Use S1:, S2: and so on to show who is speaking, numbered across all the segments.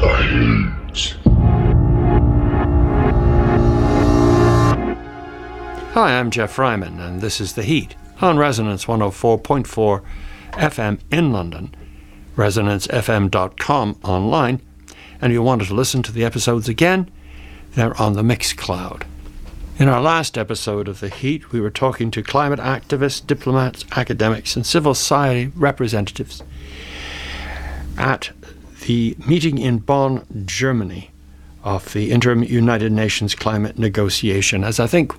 S1: Heat.
S2: Hi, I'm Jeff Ryman, and this is The Heat on Resonance 104.4 FM in London, resonancefm.com online, and if you wanted to listen to the episodes again, they're on the Mixcloud. In our last episode of The Heat, we were talking to climate activists, diplomats, academics, and civil society representatives at the meeting in Bonn, Germany, of the Interim United Nations Climate Negotiation, as I think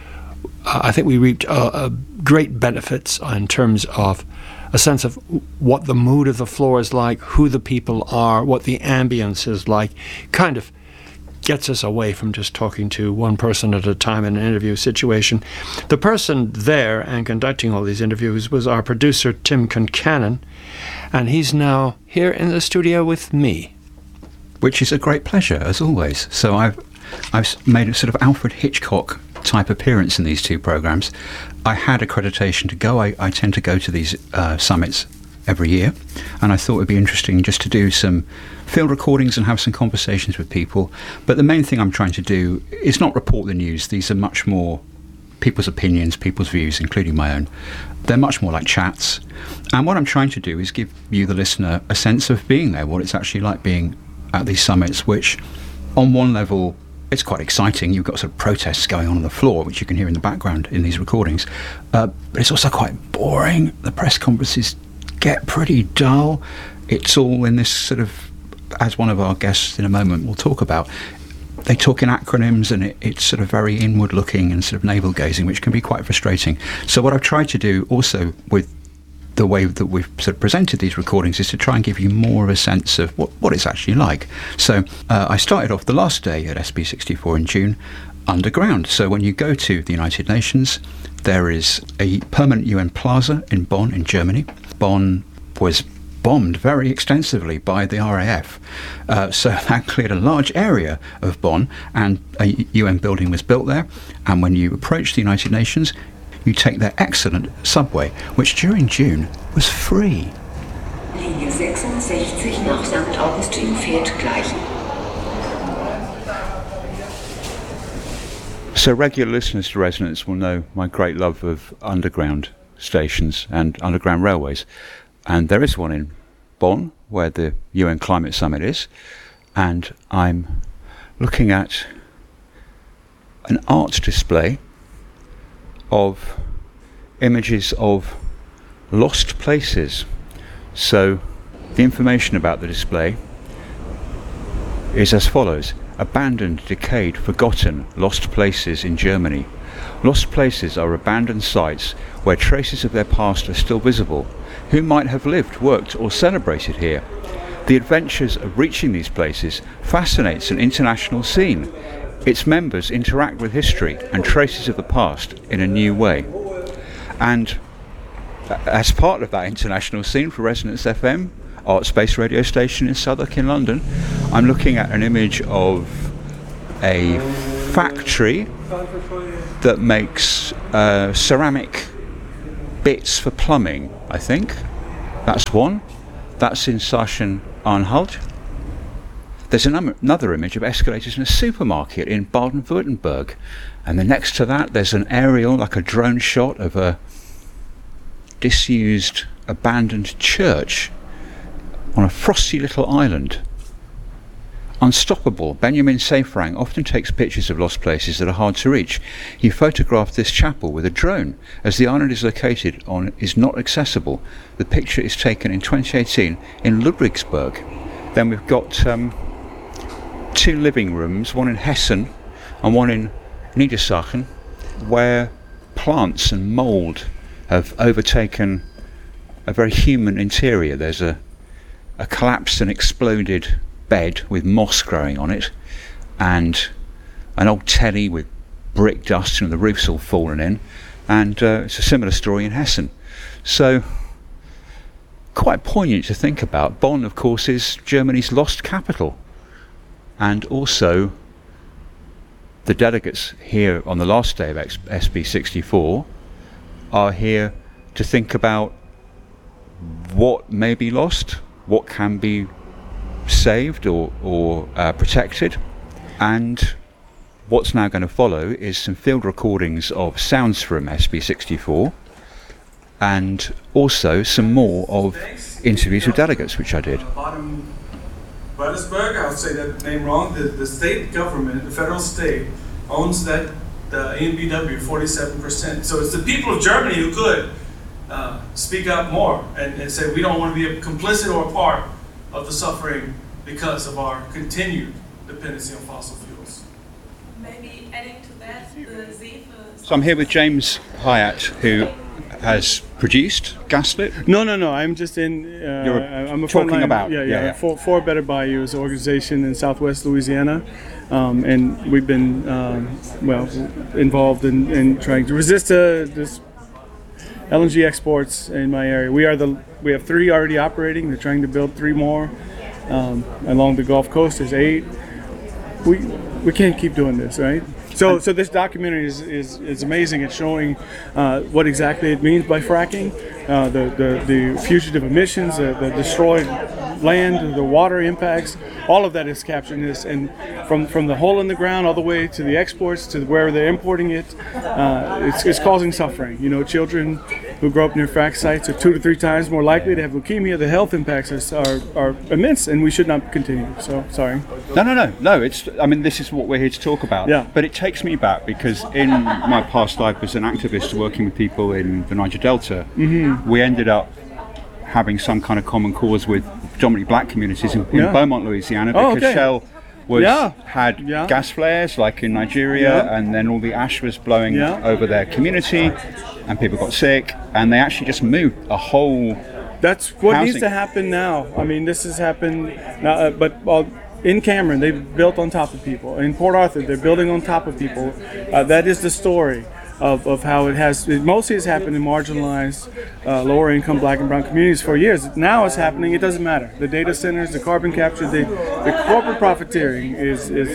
S2: we reaped great benefits in terms of a sense of what the mood of the floor is like, who the people are, what the ambience is like, kind of gets us away from just talking to one person at a time in an interview situation. The person there and conducting all these interviews was our producer, Tim Concannon, and he's now here in the studio with me.
S3: Which is a great pleasure, as always. So I've made a sort of Alfred Hitchcock type appearance in these two programs. I had accreditation to go. I tend to go to these summits every year, and I thought it would be interesting just to do some field recordings and have some conversations with people. But the main thing I'm trying to do is not report the news. These are much more people's opinions, people's views, including my own. They're much more like chats. And what I'm trying to do is give you, the listener, a sense of being there, what it's actually like being at these summits, which on one level, it's quite exciting. You've got sort of protests going on the floor, which you can hear in the background in these recordings. But it's also quite boring. The press conferences get pretty dull. It's all in this sort of, as one of our guests in a moment will talk about, they talk in acronyms, and it's sort of very inward looking and sort of navel gazing, which can be quite frustrating. So what I've tried to do also with the way that we've sort of presented these recordings is to try and give you more of a sense of what it's actually like. So I started off the last day at SB64 in June underground. So when you go to the United Nations, there is a permanent UN plaza in Bonn in Germany. Bonn was bombed very extensively by the RAF. So that cleared a large area of Bonn, and a UN building was built there. And when you approach the United Nations, you take their excellent subway, which during June was free.
S4: Linie 66 nach St. Augustin fährt gleich.
S3: So regular listeners to Resonance will know my great love of underground stations and underground railways. And there is one in Bonn, where the UN Climate Summit is. And I'm looking at an art display of images of lost places. So the information about the display is as follows: abandoned, decayed, forgotten, lost places in Germany. Lost places are abandoned sites where traces of their past are still visible. Who might have lived, worked or celebrated here? The adventures of reaching these places fascinates an international scene. Its members interact with history and traces of the past in a new way. And as part of that international scene for Resonance FM, Art Space radio station in Southwark in London, I'm looking at an image of a factory that makes ceramic bits for plumbing, I think. That's one. That's in Sachsen-Anhalt. There's another image of escalators in a supermarket in Baden-Württemberg. And then next to that, there's an aerial, like a drone shot of a disused, abandoned church on a frosty little island. Unstoppable, Benjamin Seyfried often takes pictures of lost places that are hard to reach. He photographed this chapel with a drone, as the island is located on is not accessible. The picture is taken in 2018 in Ludwigsburg. Then we've got two living rooms, one in Hessen and one in Niedersachsen, where plants and mould have overtaken a very human interior. There's a collapsed and exploded bed with moss growing on it, and an old telly with brick dust and the roof's all fallen in, and it's a similar story in Hessen. So quite poignant to think about. Bonn, of course, is Germany's lost capital, and also the delegates here on the last day of SB64 are here to think about what may be lost, what can be saved or protected, and what's now going to follow is some field recordings of sounds from SB64, and also some more of interviews with delegates, which I did.
S1: Baden-Württemberg, I would say that name wrong. The state government, the federal state, owns the EnBW 47%. So it's the people of Germany who could speak up more and say we don't want to be a complicit or a part of the suffering because of our continued dependency on fossil fuels.
S5: Maybe adding to that, the Zefe.
S3: So I'm here with James Hyatt, who has produced Gaslit.
S1: No. I'm just in. I'm a
S3: talking about.
S1: Yeah. For Better Bayou is an organization in Southwest Louisiana, and we've been involved in trying to resist this LNG exports in my area. We have 3 already operating. They're trying to build 3 more along the Gulf Coast. There's 8. We can't keep doing this, right? So this documentary is amazing. It's showing what exactly it means by fracking, the fugitive emissions, the destroyed land, the water impacts. All of that is captured in this, and from the hole in the ground all the way to the exports to where they're importing it, it's causing suffering. Children who grow up near frack sites are 2 to 3 times more likely to have leukemia. The health impacts are immense, and we should not continue. So sorry.
S3: No. This is what we're here to talk about.
S1: Yeah.
S3: But it takes me back because in my past life as an activist working with people in the Niger Delta, we ended up having some kind of common cause with predominantly black communities in Beaumont, Louisiana, because Shell had gas flares like in Nigeria, and then all the ash was blowing over their community, and people got sick, and they actually just moved a whole.
S1: That's what
S3: housing.
S1: needs to happen now. I mean, this has happened now, but in Cameron, they've built on top of people. In Port Arthur, they're building on top of people. That is the story of how it mostly has happened in marginalized, lower income black and brown communities for years. Now it's happening, it doesn't matter. The data centers, the carbon capture, the corporate profiteering is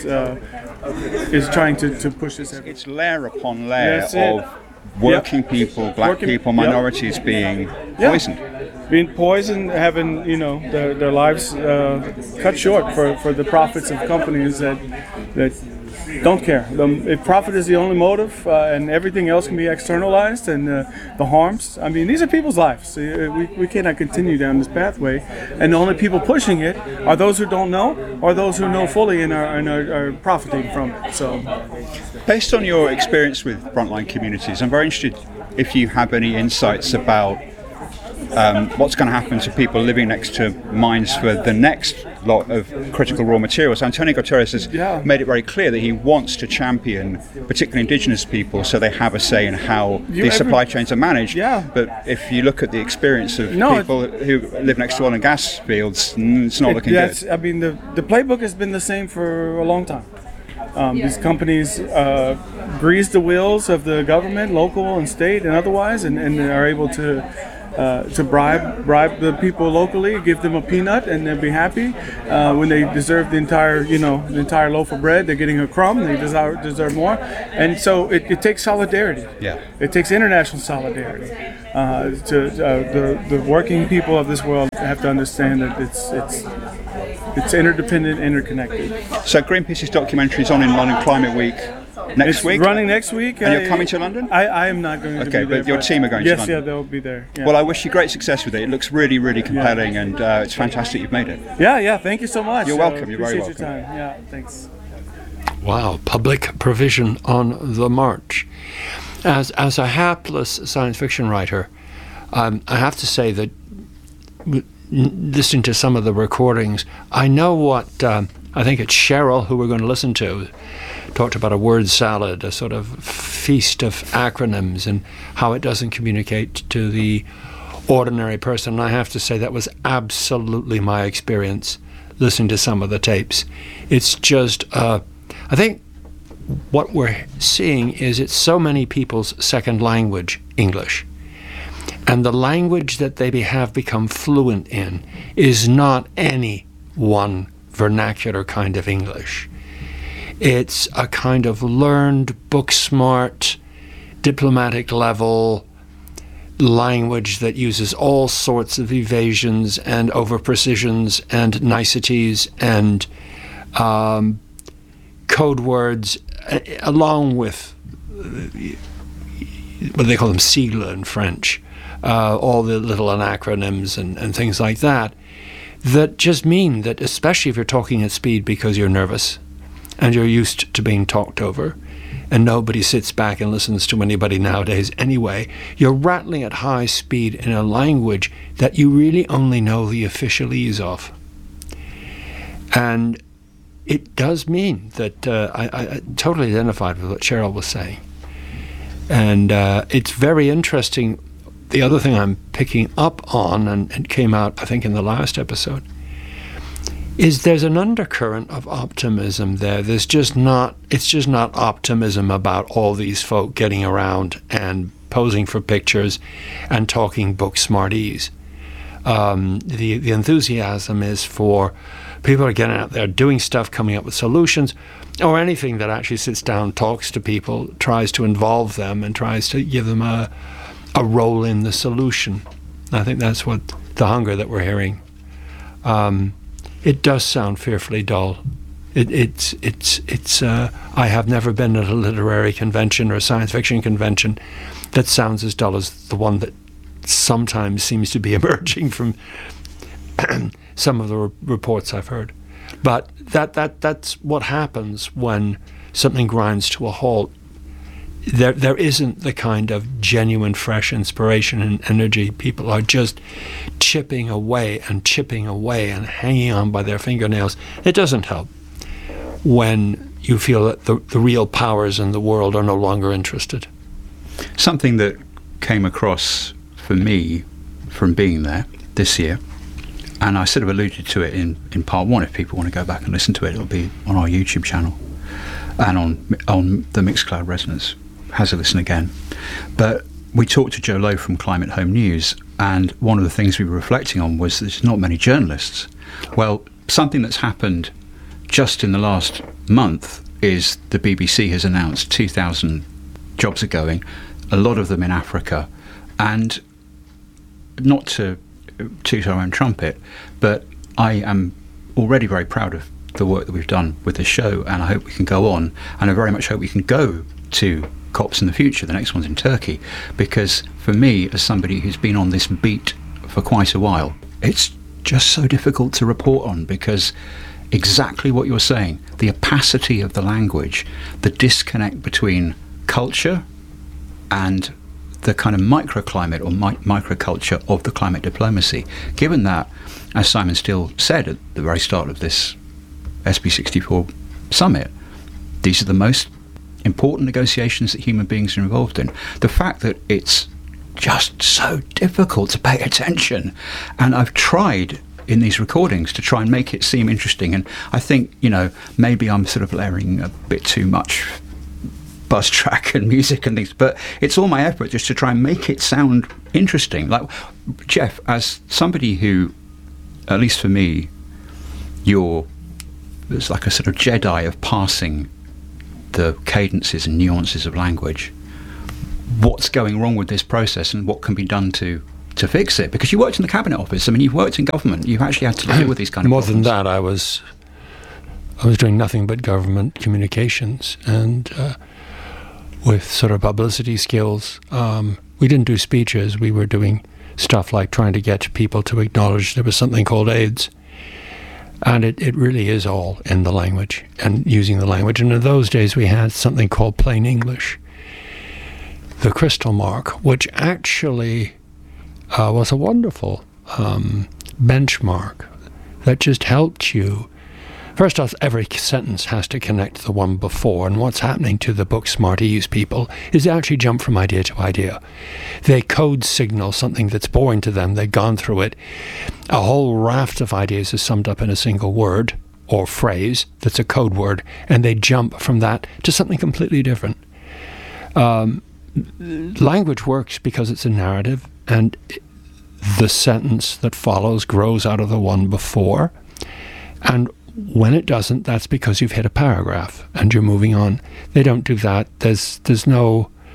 S1: trying to push this.
S3: It's layer upon layer of working people, black people, minorities being poisoned.
S1: Being poisoned, having their lives cut short for the profits of companies that don't care. If profit is the only motive and everything else can be externalized, and the harms, these are people's lives. We cannot continue down this pathway, and the only people pushing it are those who don't know, or those who know fully and are profiting from it. So,
S3: based on your experience with frontline communities, I'm very interested if you have any insights about what's going to happen to people living next to mines for the next lot of critical raw materials. Antonio Guterres has made it very clear that he wants to champion particularly indigenous people so they have a say in how these supply chains are managed. But if you look at the experience of people who live next to oil and gas fields, it's not looking good.
S1: The playbook has been the same for a long time. These companies grease the wheels of the government, local and state and otherwise, and are able to bribe the people locally, give them a peanut, and they'll be happy. When they deserve the entire loaf of bread, they're getting a crumb. They deserve more, and so it takes solidarity. It takes international solidarity. The working people of this world have to understand that it's interdependent, interconnected.
S3: So Greenpeace's documentary is on in London Climate Week. Next week?
S1: Running next week.
S3: And you're coming to London?
S1: I am not going to be there.
S3: Okay, but your team are going to London?
S1: Yes, they'll be there. Yeah.
S3: Well, I wish you great success with it. It looks really, really compelling, and it's fantastic you've made it.
S1: Yeah, thank you so much.
S3: You're welcome. You're very welcome.
S1: Appreciate your time. Yeah, thanks.
S2: Wow, public provision on the march. As a hapless science fiction writer, I have to say that listening to some of the recordings, I know what, I think it's Cheryl, who we're going to listen to, talked about a word salad, a sort of feast of acronyms, and how it doesn't communicate to the ordinary person. And I have to say that was absolutely my experience listening to some of the tapes. It's just, I think what we're seeing is it's so many people's second language, English. And the language that they have become fluent in is not any one vernacular kind of English. It's a kind of learned, book-smart, diplomatic level, language that uses all sorts of evasions and over-precisions and niceties and code words, along with what they call them, sigles in French, all the little acronyms and things like that, that just mean that, especially if you're talking at speed because you're nervous and you're used to being talked over, and nobody sits back and listens to anybody nowadays anyway, you're rattling at high speed in a language that you really only know the officialese of. And it does mean that I totally identified with what Cheryl was saying. And it's very interesting. The other thing I'm picking up on, and it came out, I think, in the last episode, is there's an undercurrent of optimism there. It's just not optimism about all these folk getting around and posing for pictures and talking book smarties. The enthusiasm is for people are getting out there doing stuff, coming up with solutions, or anything that actually sits down, talks to people, tries to involve them, and tries to give them a role in the solution. I think that's what the hunger that we're hearing. It does sound fearfully dull. It's. I have never been at a literary convention or a science fiction convention that sounds as dull as the one that sometimes seems to be emerging from some of the reports I've heard. But that's what happens when something grinds to a halt. There isn't the kind of genuine, fresh inspiration and energy. People are just chipping away and hanging on by their fingernails. It doesn't help when you feel that the real powers in the world are no longer interested.
S3: Something that came across for me from being there this year, and I sort of alluded to it in part one. If people want to go back and listen to it, it'll be on our YouTube channel and on the Mixcloud Resonance. Has a listen again. But we talked to Joe Lowe from Climate Home News, and one of the things we were reflecting on was there's not many journalists. Well, something that's happened just in the last month is the BBC has announced 2,000 jobs are going, a lot of them in Africa, and not to toot our own trumpet, but I am already very proud of the work that we've done with this show, and I hope we can go on, and I very much hope we can go to COPs in the future. The next one's in Turkey, because for me, as somebody who's been on this beat for quite a while, it's just so difficult to report on, because exactly what you're saying, the opacity of the language, the disconnect between culture and the kind of microclimate or microculture of the climate diplomacy. Given that, as Simon Steele said at the very start of this SP64 summit, these are the most important negotiations that human beings are involved in. The fact that it's just so difficult to pay attention, and I've tried in these recordings to try and make it seem interesting, and I think, maybe I'm sort of layering a bit too much buzz track and music and things, but it's all my effort just to try and make it sound interesting. Like, Jeff, as somebody who, at least for me, there's like a sort of Jedi of parsing the cadences and nuances of language. What's going wrong with this process, and what can be done to fix it? Because you worked in the Cabinet Office. I mean, you've worked in government. You've actually had to deal with these kind of
S2: More
S3: problems.
S2: than that, I was doing nothing but government communications, and with sort of publicity skills. We didn't do speeches. We were doing stuff like trying to get people to acknowledge there was something called AIDS. And it really is all in the language and using the language. And in those days, we had something called plain English, the crystal mark, which actually was a wonderful benchmark that just helped you. First off, every sentence has to connect to the one before, and what's happening to the book smarties people is they actually jump from idea to idea. They code signal something that's boring to them. They've gone through it. A whole raft of ideas is summed up in a single word or phrase that's a code word, and they jump from that to something completely different. Language works because it's a narrative, and the sentence that follows grows out of the one before, and when it doesn't, that's because you've hit a paragraph and you're moving on. They don't do that. There's no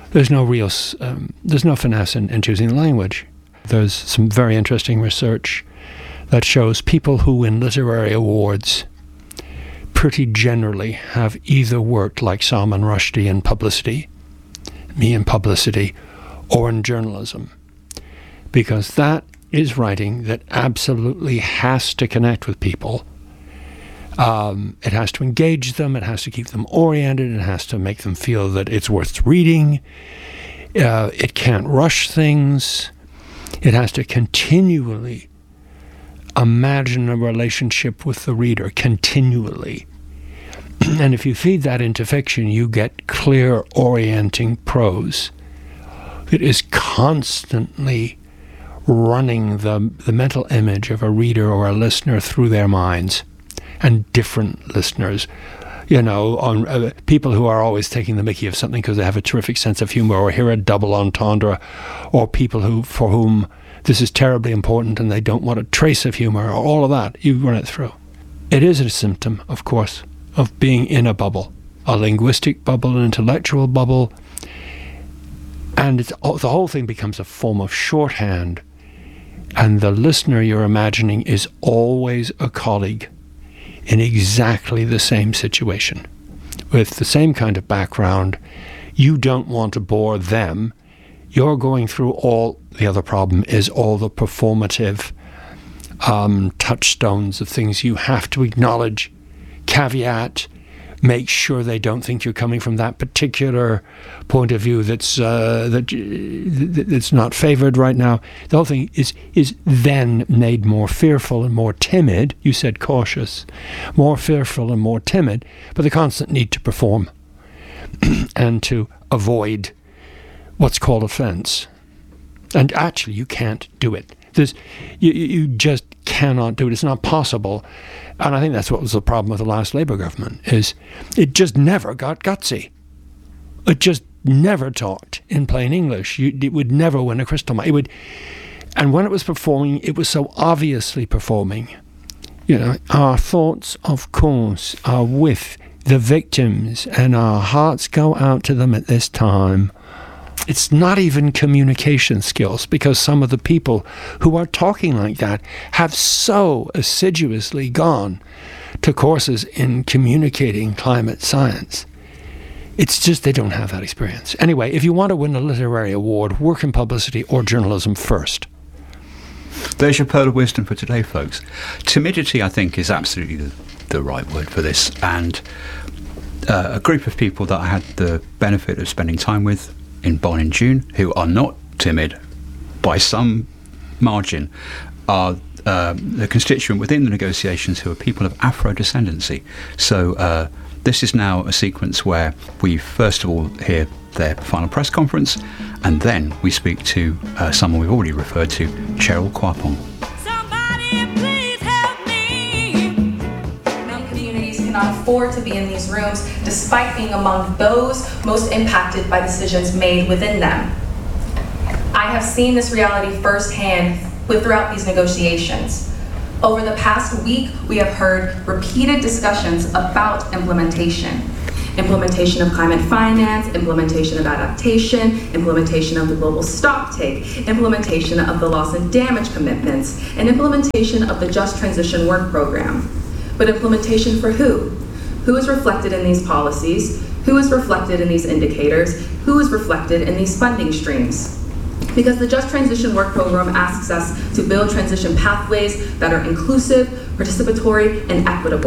S2: there's no real, there's no finesse in choosing the language. There's some very interesting research that shows people who win literary awards pretty generally have either worked like Salman Rushdie in publicity, me in publicity, or in journalism. Because that is writing that absolutely has to connect with people. It has to engage them, it has to keep them oriented, it has to make them feel that it's worth reading. It can't rush things. It has to continually imagine a relationship with the reader, continually. And if you feed that into fiction, you get clear, orienting prose that is constantly running the mental image of a reader or a listener through their minds, and different listeners. You know, on people who are always taking the mickey of something because they have a terrific sense of humor or hear a double entendre, or people for whom this is terribly important and they don't want a trace of humor, or all of that. You run it through. It is a symptom, of course, of being in a bubble, a linguistic bubble, an intellectual bubble, and the whole thing becomes a form of shorthand, and the listener you're imagining is always a colleague in exactly the same situation, with the same kind of background. You don't want to bore them. You're going through all, the other problem is all the performative touchstones of things you have to acknowledge, caveat, make sure they don't think you're coming from that particular point of view that's not favored right now. The whole thing is then made more fearful and more timid. You said cautious, more fearful and more timid, but the constant need to perform and to avoid what's called offense. And actually, you can't do it. You just cannot do it. It's not possible. And I think that's what was the problem with the last Labour government, is it just never got gutsy. It just never talked in plain English. It would never win a crystal ball. And when it was performing, it was so obviously performing. You know, our thoughts, of course, are with the victims, and our hearts go out to them at this time. It's not even communication skills, because some of the people who are talking like that have so assiduously gone to courses in communicating climate science. It's just they don't have that experience. Anyway, if you want to win a literary award, work in publicity or journalism first.
S3: There's your pearl of wisdom for today, folks. Timidity, I think, is absolutely the right word for this. And a group of people that I had the benefit of spending time with in Bonn in June, who are not timid by some margin, are the constituent within the negotiations who are people of Afro descendancy. So this is now a sequence where we first of all hear their final press conference, and then we speak to someone we've already referred to, Cheryl Kwapong.
S6: Cannot afford to be in these rooms despite being among those most impacted by decisions made within them. I have seen this reality firsthand throughout these negotiations. Over the past week, we have heard repeated discussions about implementation. Implementation of climate finance, implementation of adaptation, implementation of the global stocktake, implementation of the loss and damage commitments, and implementation of the Just Transition Work Program. But implementation for who? Who is reflected in these policies? Who is reflected in these indicators? Who is reflected in these funding streams? Because the Just Transition Work Program asks us to build transition pathways that are inclusive, participatory, and equitable.